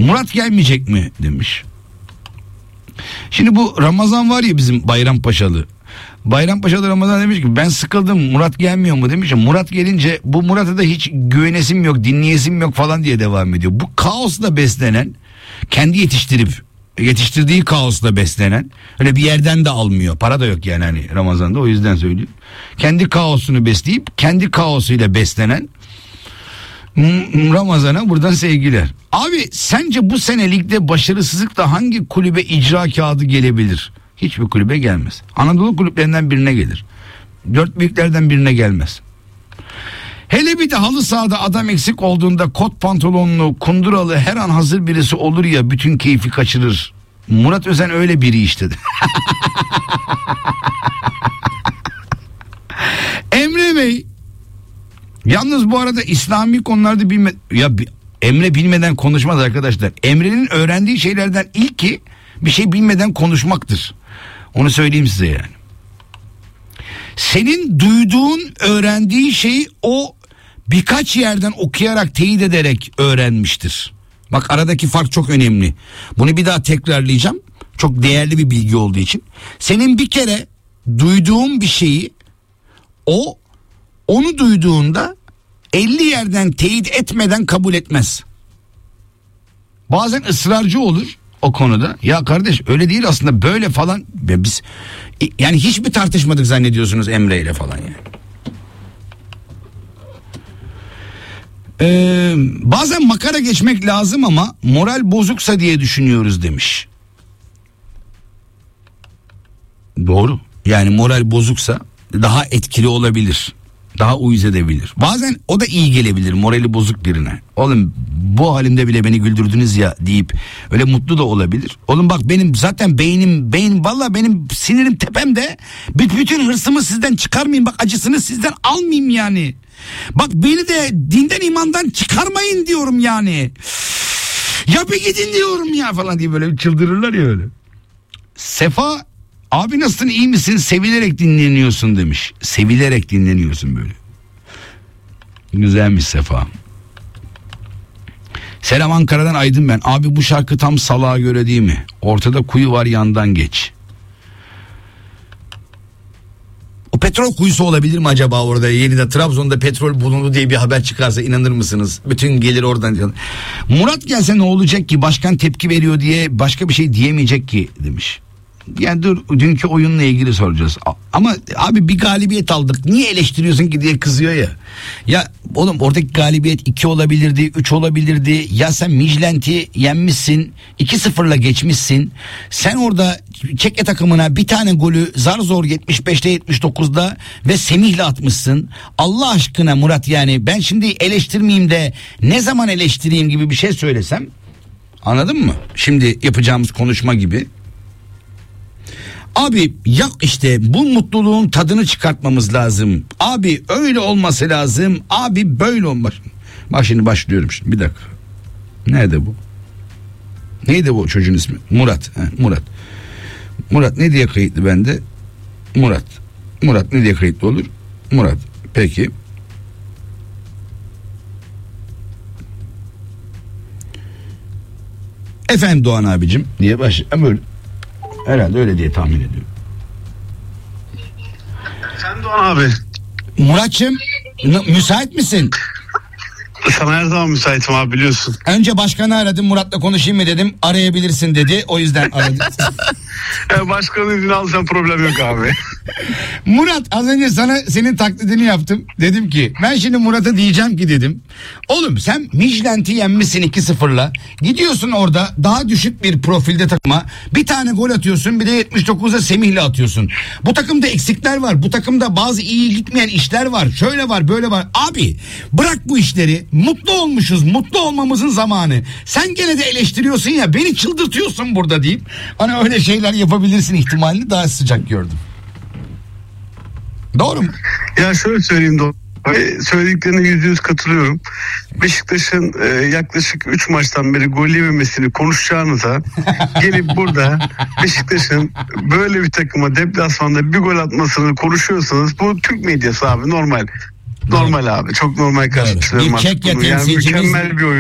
Murat gelmeyecek mi demiş. Şimdi bu Ramazan var ya, bizim Bayrampaşalı. Bayrampaşalı Ramazan demiş ki ben sıkıldım, Murat gelmiyor mu demiş. Murat gelince bu Murat'a da hiç güvenesim yok, dinleyesim yok falan diye devam ediyor. Bu kaosla beslenen, kendi yetiştirdiği kaosla beslenen, öyle bir yerden de almıyor, para da yok yani hani Ramazan'da, o yüzden söylüyorum. Kendi kaosunu besleyip kendi kaosuyla beslenen Ramazan'a buradan sevgiler. Abi sence bu sene ligde başarısızlıkla hangi kulübe icra kağıdı gelebilir? Hiçbir kulübe gelmez. Anadolu kulüplerinden birine gelir. 4 büyüklerden birine gelmez. Hele bir de halı sahada adam eksik olduğunda kot pantolonlu, kunduralı, her an hazır birisi olur ya, bütün keyfi kaçırır. Murat Özen öyle biri işte. Emre Bey, yalnız bu arada İslami konularda Emre bilmeden konuşmaz arkadaşlar. Emre'nin öğrendiği şeylerden ilki bir şey bilmeden konuşmaktır. Onu söyleyeyim size yani. Senin duyduğun, öğrendiğin şeyi o birkaç yerden okuyarak, teyit ederek öğrenmiştir. Bak, aradaki fark çok önemli. Bunu bir daha tekrarlayacağım. Çok değerli bir bilgi olduğu için. Senin bir kere duyduğun bir şeyi onu duyduğunda 50 yerden teyit etmeden kabul etmez. Bazen ısrarcı olur o konuda. Ya kardeş öyle değil aslında, böyle falan. Biz yani hiç mi tartışmadık zannediyorsunuz Emre ile falan yani. Bazen makara geçmek lazım ama moral bozuksa diye düşünüyoruz demiş. Doğru. Yani moral bozuksa daha etkili olabilir. Daha uyuz edebilir. Bazen o da iyi gelebilir morali bozuk birine. Oğlum bu halimde bile beni güldürdünüz ya deyip öyle mutlu da olabilir. Oğlum bak benim zaten beyin vallahi benim sinirim tepemde. Bütün hırsımı sizden çıkarmayayım, bak acısını sizden almayayım yani. Bak beni de dinden imandan çıkarmayın diyorum yani. Ya bir gidin diyorum ya falan diye böyle çıldırırlar ya öyle. Sefa, abi nasılsın, iyi misin, sevilerek dinleniyorsun demiş. Sevilerek dinleniyorsun böyle. Güzelmiş Sefa. Selam Ankara'dan Aydın ben. Abi bu şarkı tam salağa göre değil mi? Ortada kuyu var, yandan geç. O petrol kuyusu olabilir mi acaba orada? Yeniden Trabzon'da petrol bulundu diye bir haber çıkarsa inanır mısınız? Bütün gelir oradan. Murat gelse ne olacak ki? Başkan tepki veriyor diye başka bir şey diyemeyecek ki demiş. Yani dur, dünkü oyunla ilgili soracağız. Ama abi bir galibiyet aldık, niye eleştiriyorsun ki diye kızıyor ya. Ya oğlum oradaki galibiyet 2 olabilirdi, 3 olabilirdi. Ya sen Midtjylland'i yenmişsin, 2-0'la geçmişsin. Sen orada Çekya takımına bir tane golü zar zor 75'te 79'da ve Semih'le atmışsın. Allah aşkına Murat, yani ben şimdi eleştirmeyeyim de ne zaman eleştireyim gibi bir şey söylesem, anladın mı? Şimdi yapacağımız konuşma gibi. Abi ya işte bu mutluluğun tadını çıkartmamız lazım. Abi öyle olması lazım. Abi böyle olmaz. Bak şimdi başlıyorum şimdi, bir dakika. Nerede bu? Neydi bu çocuğun ismi? Murat. Murat. Murat ne diye kayıtlı bende? Murat. Murat ne diye kayıtlı olur? Murat. Peki. Efendim Doğan abicim diye başlıyorum. Herhalde öyle diye tahmin ediyorum. Sen Doğan abi. Muratçım müsait misin? Sana her zaman müsaitim abi, biliyorsun. Önce başkanı aradım, Murat'la konuşayım mı dedim, arayabilirsin dedi, o yüzden aradım. Başkanın izni alsan problem yok abi. Murat, az önce senin taklidini yaptım. Dedim ki ben şimdi Murat'a diyeceğim ki dedim. Oğlum sen Midtjylland'i yenmişsin 2-0'la. Gidiyorsun orada daha düşük bir profilde takıma bir tane gol atıyorsun, bir de 79'da Semih'le atıyorsun. Bu takımda eksikler var. Bu takımda bazı iyi gitmeyen işler var. Şöyle var, böyle var. Abi bırak bu işleri. Mutlu olmuşuz. Mutlu olmamızın zamanı. Sen gene de eleştiriyorsun ya, beni çıldırtıyorsun burada deyip hani öyle şeyler yapabilirsin ihtimalini daha sıcak gördüm. Doğru mu? Ya şöyle söyleyeyim Doğan. Söylediklerine %100 katılıyorum. Beşiktaş'ın yaklaşık 3 maçtan beri gol yememesini konuşacağınıza gelip burada Beşiktaş'ın böyle bir takıma deplasmanda bir gol atmasını konuşuyorsanız, bu Türk medyası abi, normal. Normal abi, çok normal karşılıyorum artık bunu. Yani mükemmel bir oyun.